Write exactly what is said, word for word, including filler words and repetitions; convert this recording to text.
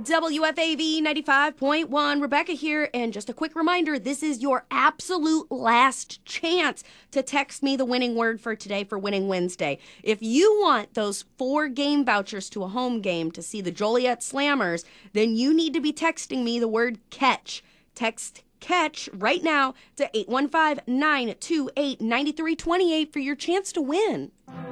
W F A V ninety-five point one, Rebecca here, and just a quick reminder, this is your absolute last chance to text me the winning word for today for Winning Wednesday. If you want those four game vouchers to a home game to see the Joliet Slammers, then you need to be texting me the word catch. Text catch right now to eight one five, nine two eight, nine three two eight for your chance to win.